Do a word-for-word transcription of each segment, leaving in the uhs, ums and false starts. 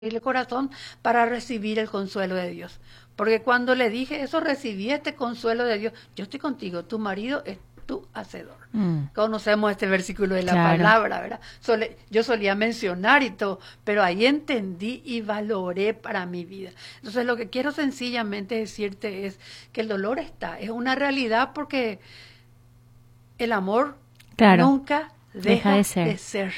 el corazón para recibir el consuelo de Dios. Porque cuando le dije eso, recibí este consuelo de Dios. Yo estoy contigo, tu marido es tu hacedor. Mm, Conocemos este versículo de la claro. palabra, ¿verdad? Sole- yo solía mencionar y todo, pero ahí entendí y valoré para mi vida. Entonces lo que quiero sencillamente decirte es que el dolor está, es una realidad porque el amor Claro, nunca deja de deja ser. de ser.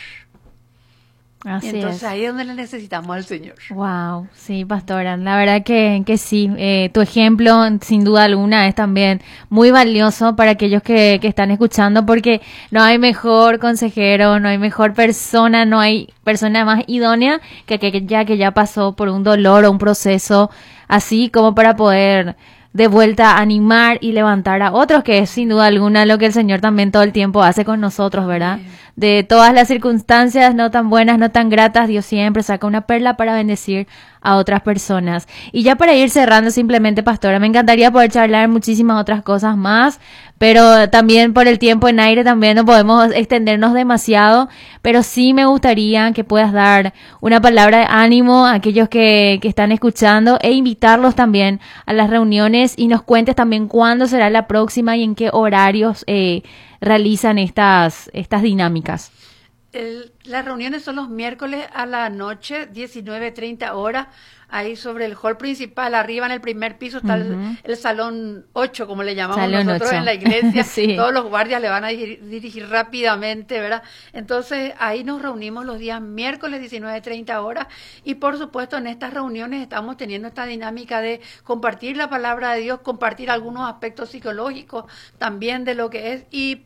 Y Así entonces es. ahí es donde le necesitamos al Señor. Wow, sí, pastora, la verdad que, que sí, eh, tu ejemplo sin duda alguna es también muy valioso para aquellos que, que están escuchando porque no hay mejor consejero, no hay mejor persona, no hay persona más idónea que aquella que ya pasó por un dolor o un proceso así como para poder de vuelta animar y levantar a otros, que es sin duda alguna lo que el Señor también todo el tiempo hace con nosotros, ¿verdad? Amén. De todas las circunstancias no tan buenas, no tan gratas, Dios siempre saca una perla para bendecir a otras personas. Y ya para ir cerrando simplemente, pastora, me encantaría poder charlar muchísimas otras cosas más, pero también por el tiempo en aire también no podemos extendernos demasiado, pero sí me gustaría que puedas dar una palabra de ánimo a aquellos que, que están escuchando e invitarlos también a las reuniones y nos cuentes también cuándo será la próxima y en qué horarios eh, realizan estas, estas dinámicas. El- las reuniones son los miércoles a la noche, diecinueve treinta horas, ahí sobre el hall principal, arriba en el primer piso está el, Ujú. el salón ocho, como le llamamos Salón nosotros en ocho. la iglesia. Sí. Todos los guardias le van a dirigir, dirigir rápidamente, ¿verdad? Entonces ahí nos reunimos los días miércoles, diecinueve treinta horas, y por supuesto en estas reuniones estamos teniendo esta dinámica de compartir la palabra de Dios, compartir algunos aspectos psicológicos también de lo que es, y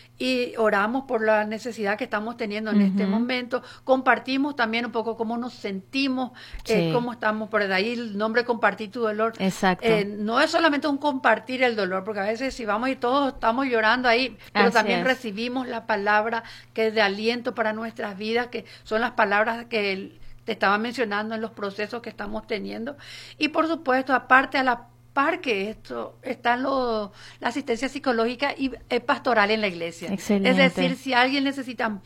y oramos por la necesidad que estamos teniendo en este Ujú. momento. Compartimos también un poco cómo nos sentimos, eh, Sí, cómo estamos, por ahí el nombre compartir tu dolor. exacto. Eh, no es solamente un compartir el dolor, porque a veces si vamos y todos estamos llorando ahí, pero Así también es. recibimos la palabra que es de aliento para nuestras vidas, que son las palabras que el- te estaba mencionando en los procesos que estamos teniendo. Y por supuesto, aparte a la par que esto está lo, la asistencia psicológica y eh, pastoral en la iglesia. Es decir, Excelente. si alguien necesita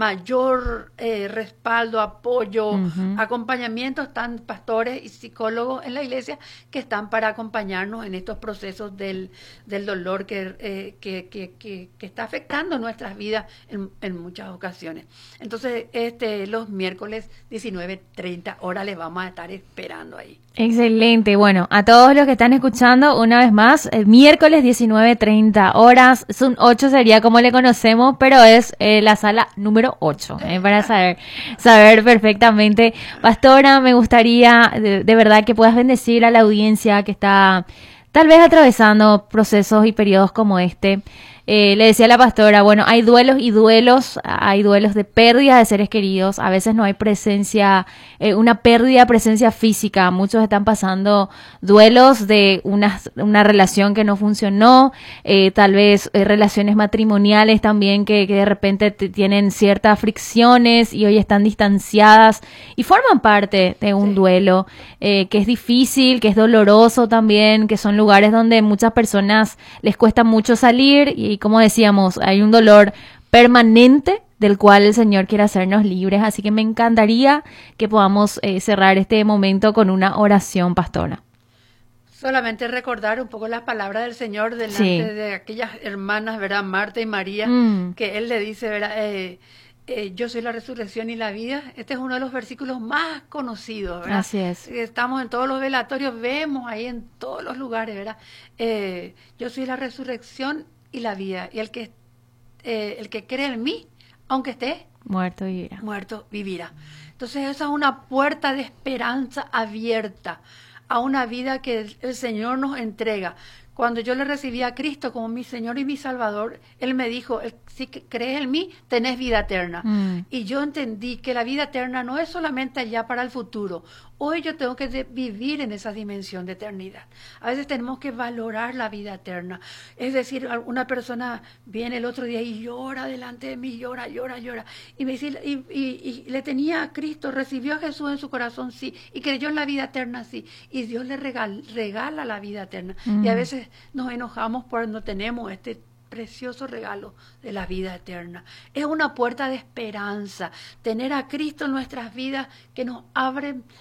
mayor eh, respaldo, apoyo, Ujú. acompañamiento, están pastores y psicólogos en la iglesia que están para acompañarnos en estos procesos del, del dolor que, eh, que, que, que, que está afectando nuestras vidas en, en muchas ocasiones. Entonces, este los miércoles diecinueve treinta horas les vamos a estar esperando ahí. Excelente. Bueno, a todos los que están escuchando, una vez más, el miércoles diecinueve treinta horas, Zoom ocho sería como le conocemos, pero es eh, la sala número ocho, eh, para saber, saber perfectamente. Pastora, me gustaría de, de verdad que puedas bendecir a la audiencia que está tal vez atravesando procesos y periodos como este. Eh, le decía a la pastora, bueno, hay duelos y duelos, hay duelos de pérdida de seres queridos, a veces no hay presencia, eh, una pérdida, presencia física, muchos están pasando duelos de una, una relación que no funcionó, eh, tal vez eh, relaciones matrimoniales también que, que de repente t- tienen ciertas fricciones y hoy están distanciadas y forman parte de un Sí. duelo eh, que es difícil, que es doloroso también, que son lugares donde muchas personas les cuesta mucho salir y como decíamos, hay un dolor permanente del cual el Señor quiere hacernos libres. Así que me encantaría que podamos eh, cerrar este momento con una oración, pastora. Solamente recordar un poco las palabras del Señor Sí. delante de aquellas hermanas, ¿verdad? Marta y María, Mm, que Él le dice, ¿verdad? Eh, eh, yo soy la resurrección y la vida. Este es uno de los versículos más conocidos, ¿verdad? así es. Estamos en todos los velatorios, vemos ahí en todos los lugares, ¿verdad? Eh, yo soy la resurrección y la vida. Y el que, eh, el que cree en mí, aunque esté Muerto vivirá. muerto, vivirá. Entonces esa es una puerta de esperanza abierta a una vida que el, el Señor nos entrega. Cuando yo le recibí a Cristo como mi Señor y mi Salvador, Él me dijo, el- si que- crees en mí, tenés vida eterna. Mm, Y yo entendí que la vida eterna no es solamente allá para el futuro. Hoy yo tengo que de- vivir en esa dimensión de eternidad. A veces tenemos que valorar la vida eterna. Es decir, al- una persona viene el otro día y llora delante de mí, llora, llora, llora. Y me dice, y, y- y le tenía a Cristo, recibió a Jesús en su corazón, sí, y creyó en la vida eterna, sí. Y Dios le regal- regala la vida eterna. Y a mm. veces nos enojamos porque no tenemos este precioso regalo de la vida eterna. Es una puerta de esperanza, tener a Cristo en nuestras vidas que nos abre